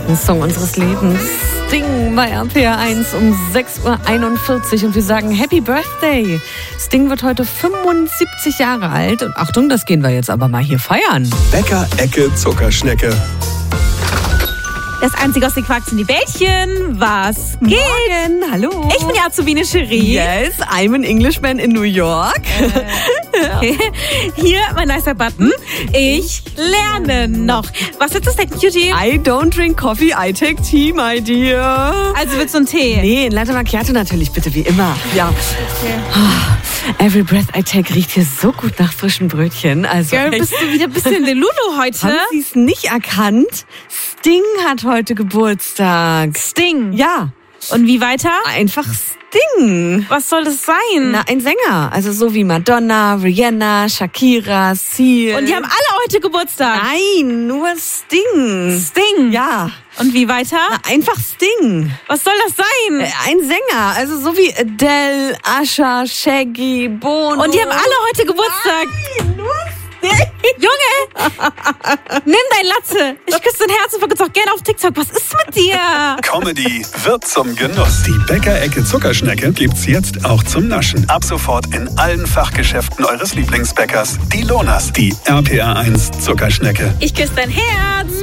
besten Song unseres Lebens. Sting bei RPR1 um 6:41 Uhr und wir sagen Happy Birthday. Sting wird heute 75 Jahre alt und Achtung, das gehen wir jetzt aber mal hier feiern. Bäcker-Ecke Zuckerschnecke. Das Einzige aus den Quarks sind die Bällchen. Was geht? Morgen, hallo. Ich bin die Azubine Cherie. Yes, I'm an Englishman in New York. Okay. Hier mein nicer Button. Ich lerne noch. Was ist das denn, Cutie? I don't drink coffee, I take tea, my dear. Also willst du einen Tee? Nee, ein Latte Macchiato natürlich, bitte, wie immer. Ja. Okay. Every breath I take riecht hier so gut nach frischen Brötchen. Also, Girl, bist du wieder ein bisschen Delulu heute? haben Sie es nicht erkannt? Sting hat heute Geburtstag. Sting. Ja, Und wie weiter? einfach Sting. Was soll das sein? Na, ein Sänger. Also so wie Madonna, Rihanna, Shakira, Seal. Und die haben alle heute Geburtstag. Nein, nur Sting. Sting. Ja. Und wie weiter? Na, einfach Sting. Was soll das sein? Ein Sänger. Also so wie Adele, Usher, Shaggy, Bono. Und die haben alle heute Geburtstag. Nein, nur Sting. Junge, nimm dein Latze. Ich küsse dein Herz und vergiss auch gerne auf TikTok. Was ist mit dir? Comedy wird zum Genuss. Die Bäcker-Ecke Zuckerschnecke gibt's jetzt auch zum Naschen. Ab sofort in allen Fachgeschäften eures Lieblingsbäckers. Die Lonas, die RPR1 Zuckerschnecke. Ich küsse dein Herz.